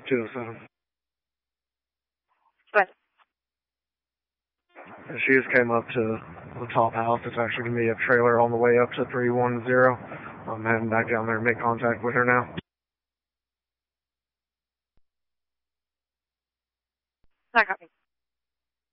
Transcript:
207. But She just came up to the top house. It's actually going to be a trailer on the way up to 310. I'm heading back down there to make contact with her now. not copy.